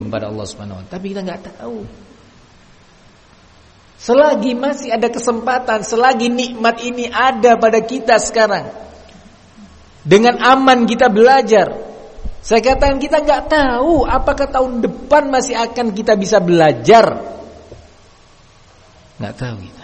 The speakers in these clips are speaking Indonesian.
kepada Allah Subhanahu wa taala, tapi kita enggak tahu. Selagi masih ada kesempatan, selagi nikmat ini ada pada kita sekarang, dengan aman kita belajar. Saya katakan kita enggak tahu apakah tahun depan masih akan kita bisa belajar. Enggak tahu kita.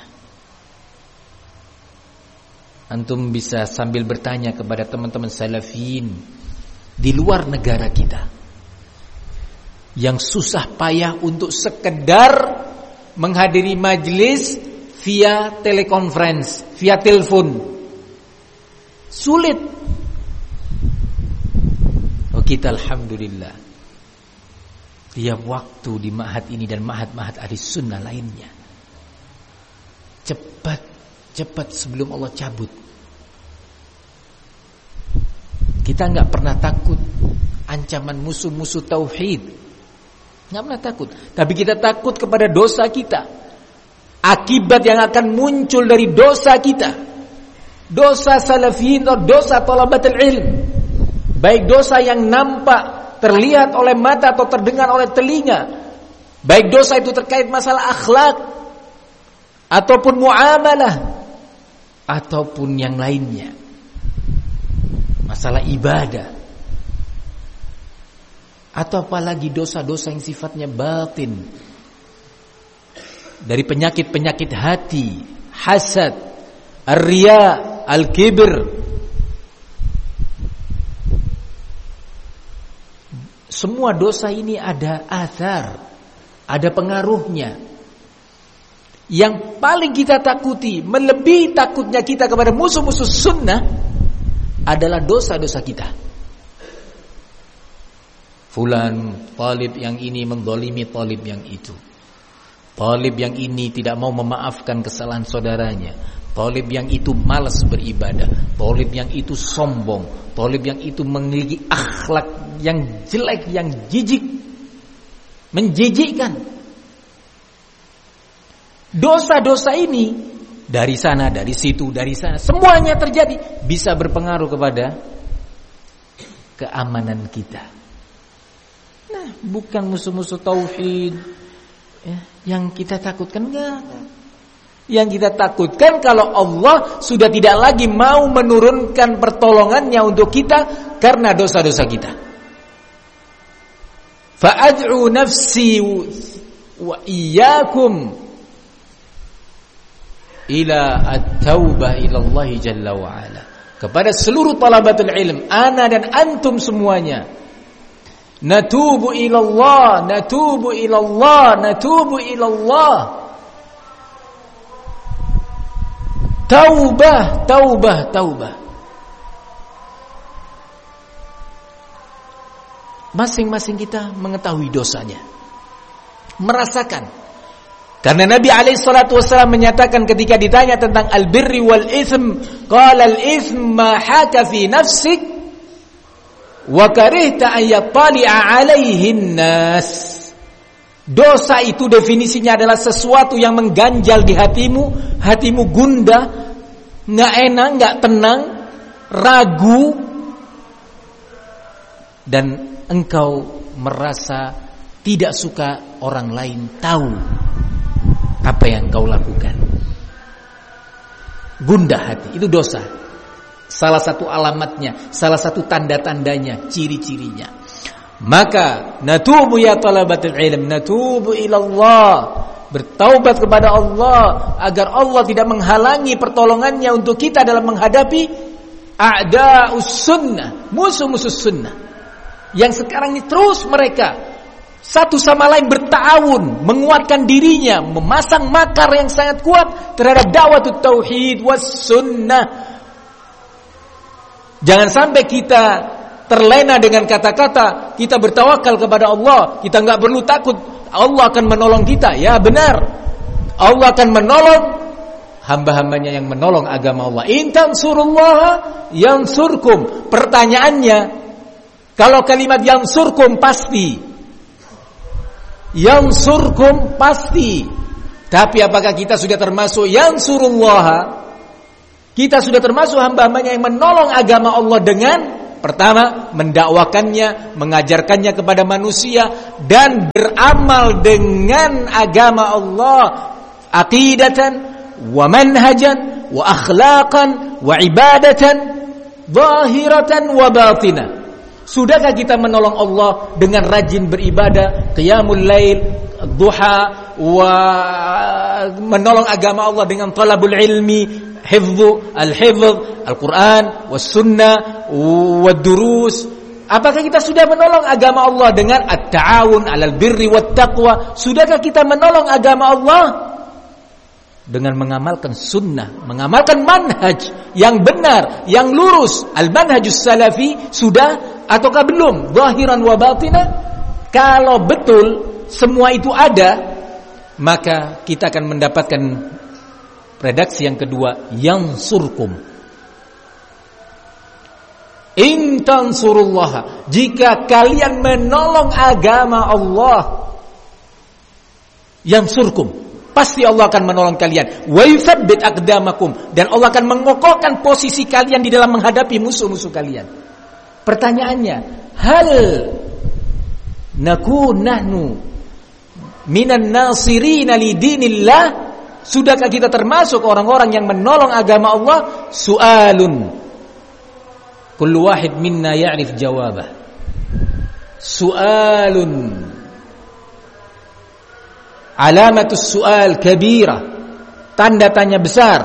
Antum bisa sambil bertanya kepada teman-teman salafin di luar negara kita yang susah payah untuk sekedar menghadiri majelis via telekonferensi, via telepon. Sulit. Oh, kita alhamdulillah tiap waktu di ma'had ini dan ma'had-ma'had ahli sunnah lainnya cepat sebelum Allah cabut. Kita enggak pernah takut ancaman musuh-musuh tauhid. Enggak pernah takut. Tapi kita takut kepada dosa kita. Akibat yang akan muncul dari dosa kita. Dosa salafiyin atau dosa talabatul ilm. Baik dosa yang nampak, terlihat oleh mata atau terdengar oleh telinga. Baik dosa itu terkait masalah akhlak ataupun muamalah ataupun yang lainnya. Masalah ibadah. Atau apalagi dosa-dosa yang sifatnya batin, dari penyakit-penyakit hati, hasad, ar-riya, al-kibr. Semua dosa ini ada athar, ada pengaruhnya. Yang paling kita takuti, melebihi takutnya kita kepada musuh-musuh sunnah, adalah dosa-dosa kita. Fulan, talib yang ini mendolimi talib yang itu. Talib yang ini tidak mau memaafkan kesalahan saudaranya. Talib yang itu malas beribadah. Talib yang itu sombong. Talib yang itu memiliki akhlak yang jelek, yang jijik, menjijikkan. Dosa-dosa ini dari sana, dari situ, dari sana, semuanya terjadi, bisa berpengaruh kepada keamanan kita. Nah, bukan musuh-musuh tauhid ya, yang kita takutkan, enggak. Yang kita takutkan kalau Allah sudah tidak lagi mau menurunkan pertolongannya untuk kita karena dosa-dosa kita. Fa'ad'u nafsi wa iyyakum ila at-taubah ila Allah jalla wa ala. Kepada seluruh talabatul ilm, ana dan antum semuanya, natubu ilallah, natubu ilallah, natubu ilallah. Taubah, taubah, taubah. Masing-masing kita mengetahui dosanya, merasakan. Karena Nabi SAW menyatakan ketika ditanya tentang al-birri wal ism, qala al-ism ma haka fi nafsik wa karihta an yattali'a 'alaihin nas. Dosa itu definisinya adalah sesuatu yang mengganjal di hatimu, hatimu gundah, enggak enak, enggak tenang, ragu, dan engkau merasa tidak suka orang lain tahu apa yang kau lakukan. Gundah hati, itu dosa. Salah satu alamatnya, salah satu tanda-tandanya, ciri-cirinya. Maka natubu ya talabatul ilm, natubu ilallah, bertaubat kepada Allah agar Allah tidak menghalangi pertolongannya untuk kita dalam menghadapi a'da'us sunnah, musuh-musuh sunnah yang sekarang ini terus mereka satu sama lain berta'awun, menguatkan dirinya, memasang makar yang sangat kuat terhadap dakwah tauhid was sunnah. Jangan sampai kita terlena dengan kata-kata kita bertawakal kepada Allah, kita enggak perlu takut Allah akan menolong kita. Ya benar, Allah akan menolong hamba-hambanya yang menolong agama Allah. In tansurullaha yansurkum. Pertanyaannya, kalau kalimat yansurkum pasti, yansurkum pasti, tapi apakah kita sudah termasuk yansurullaha? Kita sudah termasuk hamba-hambanya yang menolong agama Allah dengan Pertama, mendakwakannya, mengajarkannya kepada manusia dan beramal dengan agama Allah aqidatan wa manhajan wa akhlaqan wa ibadatan zahiratan wa batinah. Sudahkah kita menolong Allah dengan rajin beribadah, qiyamul lail, duha, wa menolong agama Allah dengan talabul ilmi, hifdzu al-hifdz, Al-Quran, was-sunnah, wad-durus. Apakah kita sudah menolong agama Allah dengan at-ta'awun 'alal birri wat-taqwa? Sudahkah kita menolong agama Allah dengan mengamalkan sunnah, mengamalkan manhaj yang benar, yang lurus, al-manhajus salafi? Sudah ataukah belum? Zahiran wa batinah. Kalau betul semua itu ada, maka kita akan mendapatkan redaksi yang kedua, yang surkum. In tansurullah, jika kalian menolong agama Allah, yang surkum, pasti Allah akan menolong kalian. Wa yuthabbit aqdamakum, dan Allah akan mengokohkan posisi kalian di dalam menghadapi musuh-musuh kalian. Pertanyaannya, hal nahnu minan nasirina li dinillah? Sudahkah kita termasuk orang-orang yang menolong agama Allah? Su'alun, kullu wahid minna ya'rif jawabah. Su'alun, alamatus su'al kabira, tanda tanya besar.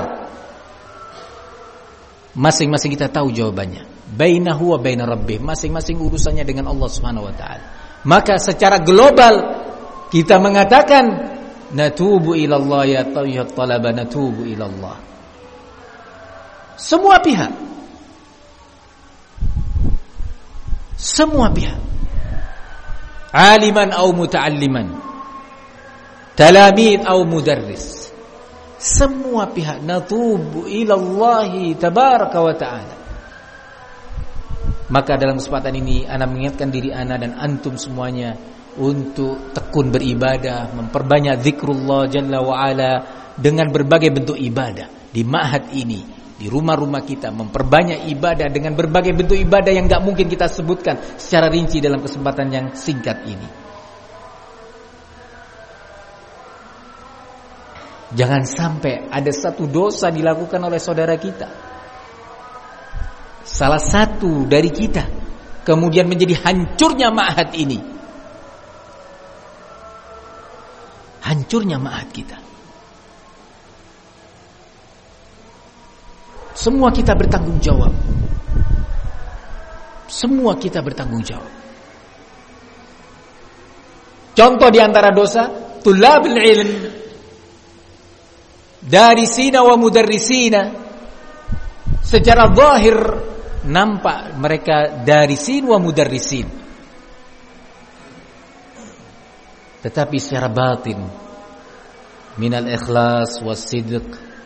Masing-masing kita tahu jawabannya. Bainahu wa baina rabbih, masing-masing urusannya dengan Allah Subhanahu wa taala. Maka secara global kita mengatakan natubu ilallah ya tayyib talaba, natubu ilallah. Semua pihak, aliman au muta'alliman, talamid au mudarris, semua pihak natubu ilallahi tabaraka wa ta'ala. Maka dalam kesempatan ini ana mengingatkan diri ana dan antum semuanya untuk tekun beribadah, memperbanyak zikrullah jalla wa ala dengan berbagai bentuk ibadah di ma'had ini, di rumah-rumah kita, memperbanyak ibadah dengan berbagai bentuk ibadah yang enggak mungkin kita sebutkan secara rinci dalam kesempatan yang singkat ini. Jangan sampai ada satu dosa dilakukan oleh saudara kita, salah satu dari kita, kemudian menjadi hancurnya ma'had ini, hancurnya ma'had kita. Semua kita bertanggung jawab. Semua kita bertanggung jawab. Contoh di antara dosa, tulabul ilm, darisina wa mudarrisina, secara zahir nampak mereka darisin wa mudarrisin, tetapi secara batin minal ikhlas was sidq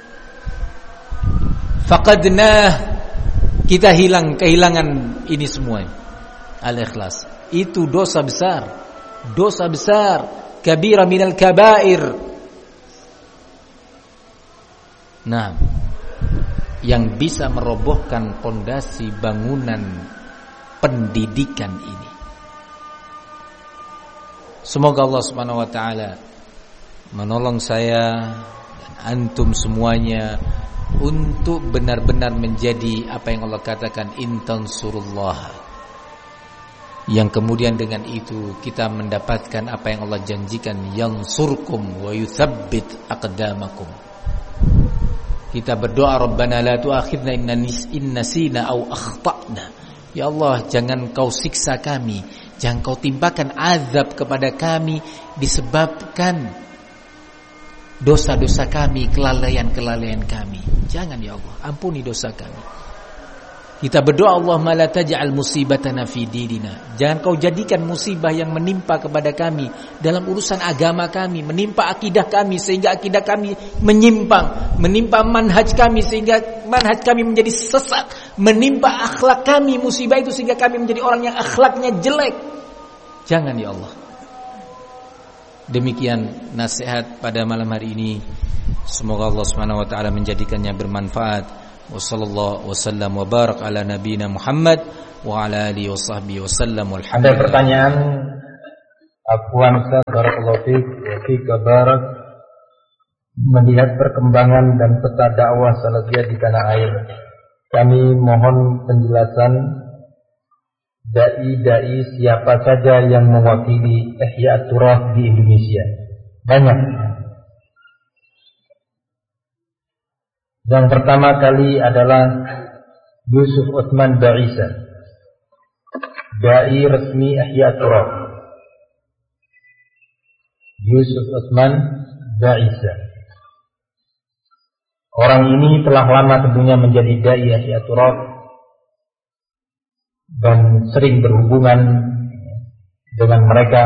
faqadnah, kita kehilangan ini semua. Al ikhlas itu dosa besar, kabira minal kabair. Nah, yang bisa merobohkan pondasi bangunan pendidikan ini. Semoga Allah Subhanahu wa taala menolong saya dan antum semuanya untuk benar-benar menjadi apa yang Allah katakan intansurullah, yang kemudian dengan itu kita mendapatkan apa yang Allah janjikan, yansurkum wa yuthabbit aqdamakum. Kita berdoa, Rabbana la tu'akhidna in nasina aw akhta'na. Ya Allah, jangan kau siksa kami, jangan kau timpakan azab kepada kami disebabkan dosa-dosa kami, kelalaian-kelalaian kami. Jangan ya Allah, ampuni dosa kami. Kita berdoa, Allahumma la taj'al musibatana fi dinina. Jangan kau jadikan musibah yang menimpa kepada kami dalam urusan agama kami, menimpa akidah kami sehingga akidah kami menyimpang, menimpa manhaj kami sehingga manhaj kami menjadi sesat, menimpa akhlak kami musibah itu sehingga kami menjadi orang yang akhlaknya jelek. Jangan ya Allah. Demikian nasihat pada malam hari ini. Semoga Allah Subhanahu wa taala menjadikannya bermanfaat. Wassallallahu wasallam wa barak ala nabiyina Muhammad wa ala alihi washabbihi wasallam. Ada pertanyaan, Afwan Ustaz, barakallahu fiik wa fika barak, melihat perkembangan dan peta dakwah salafiyah di tanah air, kami mohon penjelasan dai-dai siapa saja yang mewakili Ihya Turaf di Indonesia. Banyak. Yang pertama kali adalah Yusuf Utsman Ba'isa, dai resmi Ihya Turaf. Yusuf Utsman Ba'isa. Orang ini telah lama tentunya menjadi dai Ihya Turaf dan sering berhubungan dengan mereka.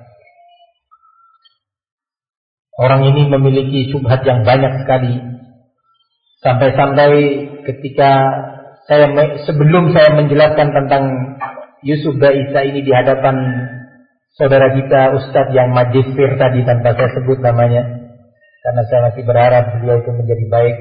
Orang ini memiliki syubhat yang banyak sekali, sampai-sampai ketika sebelum saya menjelaskan tentang Yusuf Ba'isa ini di hadapan saudara kita Ustadz yang magister tadi tanpa saya sebut namanya, karena saya masih berharap beliau itu menjadi baik.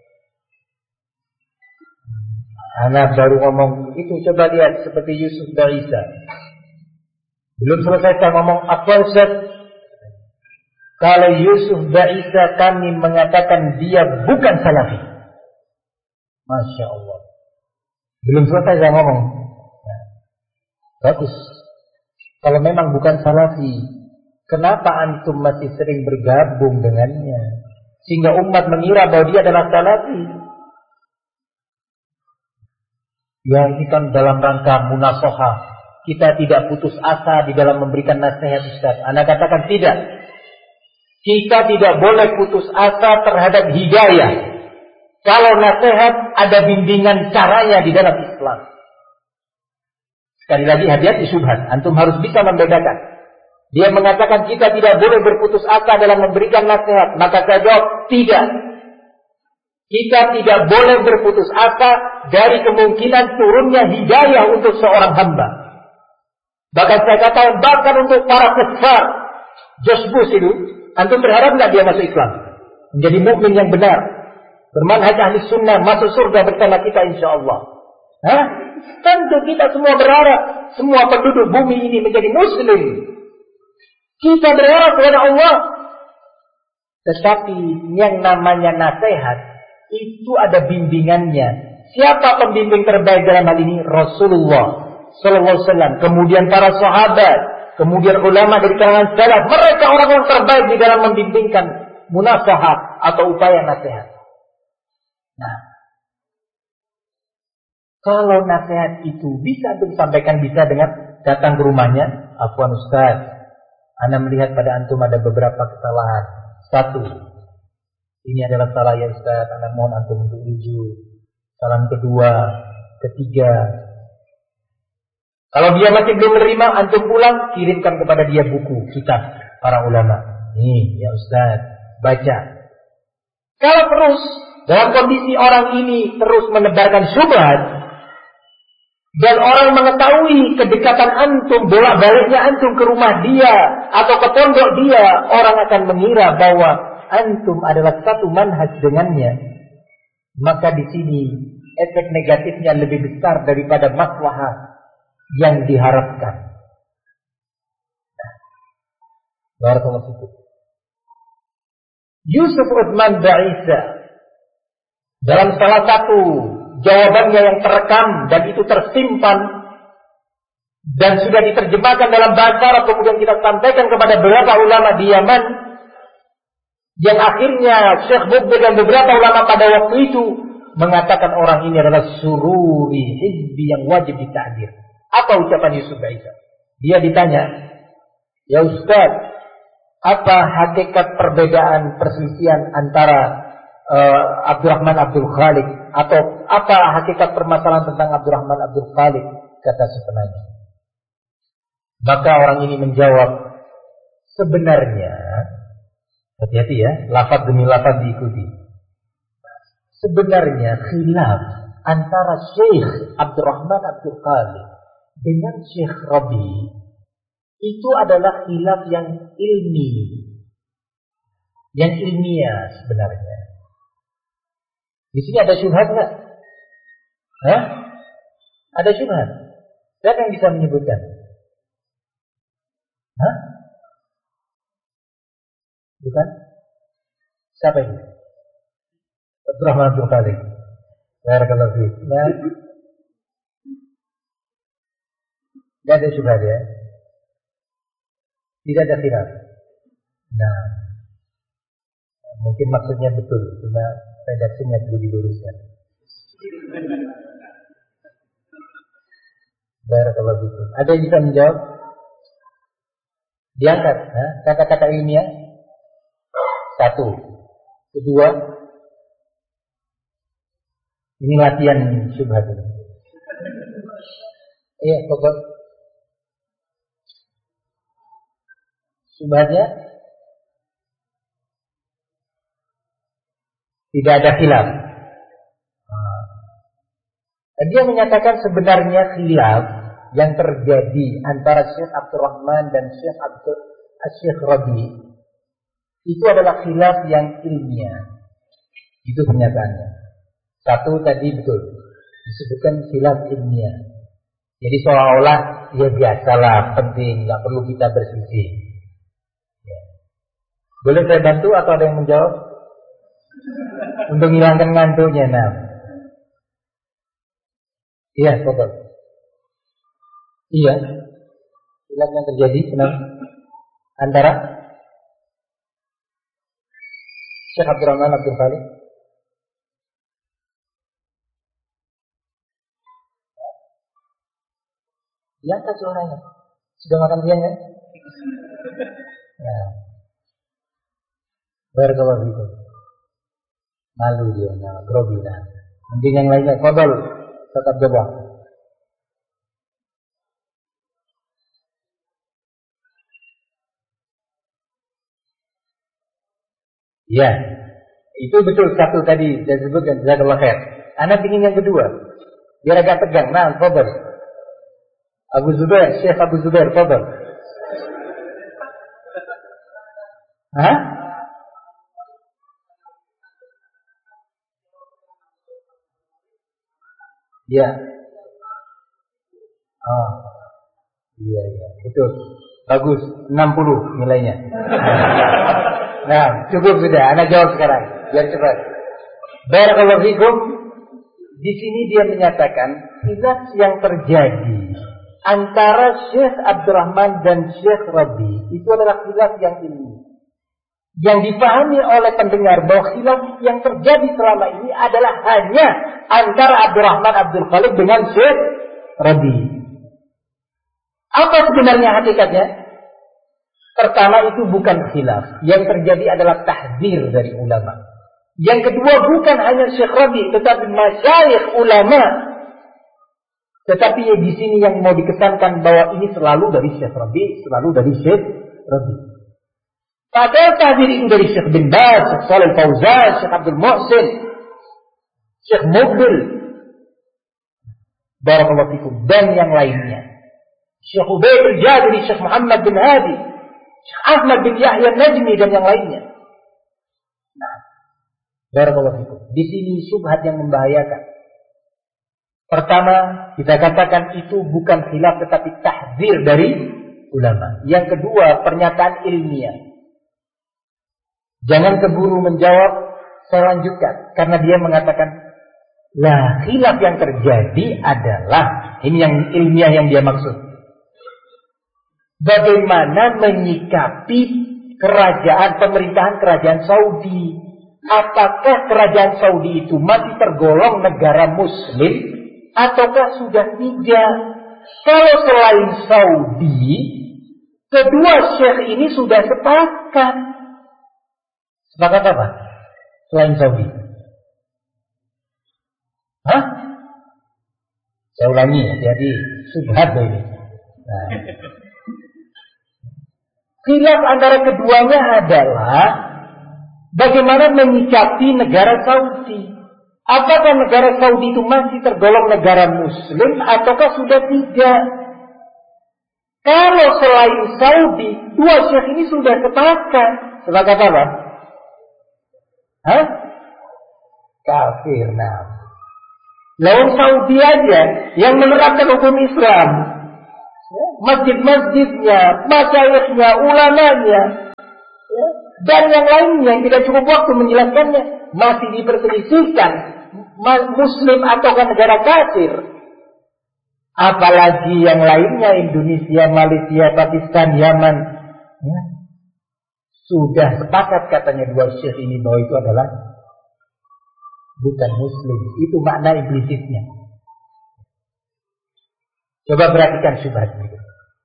Anak baru ngomong itu, coba lihat seperti Yusuf Ba'isa. Belum selesai saya ngomong apa Ustaz? Kalau Yusuf Ba'isa kami mengatakan dia bukan salafi. Masya Allah. Belum selesai saya ngomong. Nah, bagus. Kalau memang bukan salafi, kenapa antum masih sering bergabung dengannya sehingga umat mengira bahwa dia adalah salafi? Ya, ini kan dalam rangka munasohah. Kita tidak putus asa di dalam memberikan nasihat Ustaz. Anda katakan tidak. Kita tidak boleh putus asa terhadap hidayah kalau nasihat ada bimbingan caranya di dalam Islam. Sekali lagi, hati-hati syubhat. Antum harus bisa membedakan. Dia mengatakan kita tidak boleh berputus asa dalam memberikan nasihat. Maka saya jawab, tidak. Kita tidak boleh berputus asa dari kemungkinan turunnya hidayah untuk seorang hamba. Bahkan saya katakan, bahkan untuk para kufar, George Bush itu, antum berharap nggak dia masuk Islam, menjadi mukmin yang benar, bermanhaj ahli sunnah, masuk surga bersama kita insya Allah. Hah? Tentu kita semua berharap semua penduduk bumi ini menjadi muslim. Kita berharap kepada Allah. Tetapi yang namanya nasihat itu ada bimbingannya. Siapa pembimbing terbaik dalam hal ini? Rasulullah sallallahu alaihi wasallam, kemudian para sahabat, kemudian ulama dari kalangan salaf. Mereka orang-orang terbaik di dalam membimbingkan munasahat atau upaya nasihat. Nah, kalau nasihat itu bisa disampaikan, bisa dengan datang ke rumahnya. Afwan Ustaz, Anda melihat pada antum ada beberapa kesalahan. Satu, ini adalah salah ya Ustaz, Anda mohon antum untuk rujuk. Salam kedua, ketiga. Kalau dia masih belum menerima, antum pulang, kirimkan kepada dia buku, kitab para ulama. Nih ya Ustaz, baca. Kalau terus dalam kondisi orang ini terus menebarkan syubhat, dan orang mengetahui kedekatan antum, bolak-baliknya antum ke rumah dia atau ke pondok dia, orang akan mengira bahwa antum adalah satu manhaj dengannya. Maka di sini efek negatifnya lebih besar daripada maslahat yang diharapkan. Barakallahu fikum. Yusuf Utsman Ba'isa dalam salah satu jawabannya yang terekam dan itu tersimpan dan sudah diterjemahkan dalam bahasa Arab, kemudian kita sampaikan kepada beberapa ulama di Yaman, yang akhirnya Syekh Mubin dan beberapa ulama pada waktu itu mengatakan orang ini adalah sururi hizbi yang wajib ditahdir. Apa ucapan Yusuf Ba'isa? Dia ditanya, ya Ustaz, apa hakikat perbedaan perselisihan antara Abdurrahman Abdul Khaliq, atau apa hakikat permasalahan tentang Abdurrahman Abdul Khaliq, kata si penanya. Maka orang ini menjawab, sebenarnya, hati-hati ya, lafaz demi lafaz diikuti. Sebenarnya khilaf antara Syekh Abdurrahman Abdul Khaliq dengan Syekh Rabi itu adalah khilaf yang ilmi, yang ilmiah sebenarnya. Di sini ada syubhat nggak? Hah? Ada syubhat. Siapa yang bisa menyebutkan? Hah? Bukan? Siapa ini? Abdurrahman Abdul Khalid. Barakallahu fiik. Nah, tidak ada syubhat ya. Tidak ada khilaf. Nah, mungkin maksudnya betul, cuma redaksinya perlu diluruskan. Barakallahu fiik. Ada yang bisa menjawab? Diangkat, kata-kata ilmiah. 1. Kedua, ini latihan syubhat ini. Iya, pokok. Syubhatnya tidak ada khilaf. Dia menyatakan sebenarnya khilaf yang terjadi antara Syekh Abdurrahman dan Syekh Rabi itu adalah khilaf yang ilmiah. Itu pernyataannya. 1 tadi betul disebutkan khilaf ilmiah. Jadi seolah-olah ya biasalah, penting, nggak perlu kita bersisi. Ya. Boleh saya bantu atau ada yang menjawab? Untuk menghilangkan ngantuknya, nah. Iya, betul. Iya. Khilaf yang terjadi antara Syekh Abdurrahman Abdul Khalid. Ya, tak suaranya. Sudah makan siang ya? Nah. Barakallahu fiikum. Malu dia, nah, grogi nah. Mungkin yang lainnya, fadhal, tetap coba. Ya, itu betul 1 tadi saya sebutkan, jazakallahu khair. Anak ingin yang kedua, biar agak tegang. Nah, fadhal. Abu Zubair, Syekh Abu Zubair, fadhal. Hah? Ya. Oh. Iya. Itu bagus, 60 nilainya. Nah, cukup sudah. Anak jawab sekarang. Biar cepat. Barakallahu fikum. Di sini dia menyatakan khilaf yang terjadi antara Syekh Abdurrahman dan Syekh Rabi itu adalah khilaf yang ilmiah. Yang dipahami oleh pendengar bahwa khilaf yang terjadi selama ini adalah hanya antara Abdurrahman Abdul Khalid dengan Syekh Rabi. Apa sebenarnya hakikatnya? Pertama, itu bukan khilaf. Yang terjadi adalah tahdzir dari ulama. Yang kedua, bukan hanya Syekh Rabi, tetapi masyayikh ulama. Tetapi di sini yang mau dikesankan bahwa ini selalu dari Syekh Rabi, selalu dari Syekh Rabi. Padahal tahdzir itu dari Syekh bin Baz, Syekh Shalih Fauzan, Syekh Abdul Muhsin, Syekh Mubil, barakallahu fikum, dan yang lainnya. Syekh Ubaid al-Jabiri, Syekh Muhammad bin Hadi, Syekh Ahmad bin Yahya Najmi, dan yang lainnya. Nah, barakallahu fikum. Di sini syubhat yang membahayakan. Pertama, kita katakan itu bukan khilaf tetapi tahdzir dari ulama. Yang kedua, pernyataan ilmiah. Jangan keburu menjawab, saya lanjutkan. Karena dia mengatakan, lah khilaf yang terjadi adalah, ini yang ilmiah yang dia maksud. Bagaimana menyikapi pemerintahan kerajaan Saudi? Apakah kerajaan Saudi itu masih tergolong negara muslim ataukah sudah tidak? Kalau selain Saudi, kedua syekh ini sudah sepakat. Sepakat apa? Selain Saudi. Hah? Saya ulangi ya, jadi subhat ini. Nah. Khilaf antara keduanya adalah bagaimana menyikapi negara Saudi. Apakah negara Saudi itu masih tergolong negara muslim ataukah sudah tidak? Kalau selain Saudi, dua syekh ini sudah sepakat. Sepakat apa? Hah? Kafir. Nah, lawan Saudi aja yang menerapkan hukum Islam masjid-masjidnya, masyayikhnya, ulamanya, ya, dan yang lainnya yang tidak cukup waktu menjelaskannya, masih diperselisihkan Muslim ataukah negara kafir. Apalagi yang lainnya, Indonesia, Malaysia, Pakistan, Yaman, ya, sudah sepakat katanya dua syekh ini bahwa itu adalah bukan Muslim. Itu makna implisitnya. Coba perhatikan syubhat itu.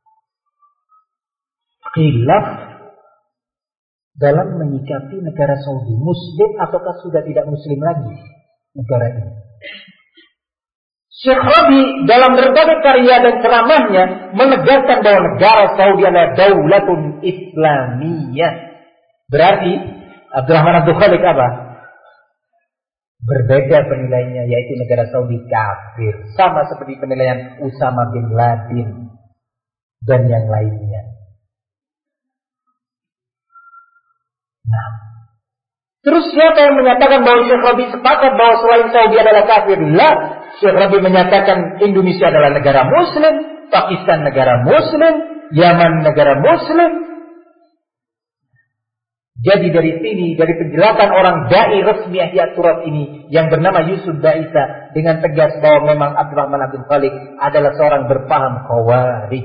Khilaf dalam menyikapi negara Saudi, Muslim ataukah sudah tidak Muslim lagi negara ini. Syekh Rabi dalam berbagai karya dan ceramahnya menegaskan bahwa negara Saudi adalah daulatun Islamiyah. Berarti Abdurrahman Abdul Khalik apa? Berbeda penilaiannya, yaitu negara Saudi kafir, sama seperti penilaian Usama bin Laden dan yang lainnya. Nah, terus siapa yang menyatakan bahwa Syekh Rabi sepakat bahwa selain Saudi adalah kafir? Lah, Syekh Rabi menyatakan Indonesia adalah negara Muslim, Pakistan negara Muslim, Yaman negara Muslim. Jadi dari sini, dari penjelasan orang dai resmi Ihya Turat ini yang bernama Yusuf Daisa dengan tegas bahwa memang Abdurrahman Abdul Khalik adalah seorang berpaham Khawarij.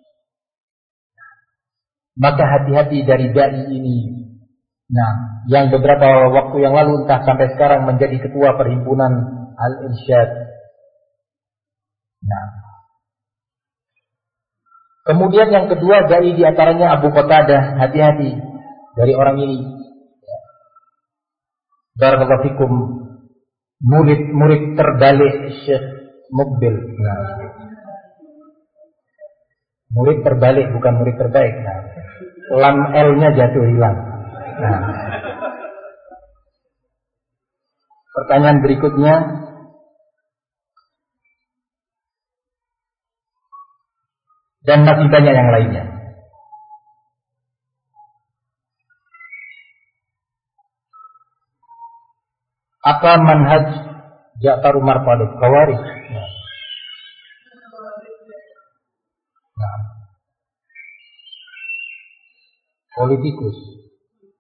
Maka hati-hati dari dai ini. Nah, yang beberapa waktu yang lalu entah sampai sekarang menjadi ketua perhimpunan Al-Irsyad. Nah, kemudian yang kedua dai diantaranya Abu Qatadah. Hati-hati dari orang ini. Barakallahu fikum, murid terbalik Syekh Mukbil. Nah, murid terbalik bukan murid terbaik. Nah, lam L-nya jatuh hilang. Nah, pertanyaan berikutnya, dan masih banyak yang lainnya. Apa manhaj Ja'far Umar Talib Khawarij? Nah, politikus.